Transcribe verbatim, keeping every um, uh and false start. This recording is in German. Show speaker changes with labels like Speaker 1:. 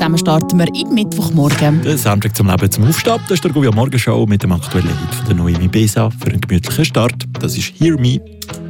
Speaker 1: zusammen starten wir in Mittwochmorgen.
Speaker 2: Der Soundtrack zum Leben zum Aufstehen, das ist der Guvia Morgenshow mit dem aktuellen Hit von der Noemi Besa für einen gemütlichen Start. Das ist «Hear Me».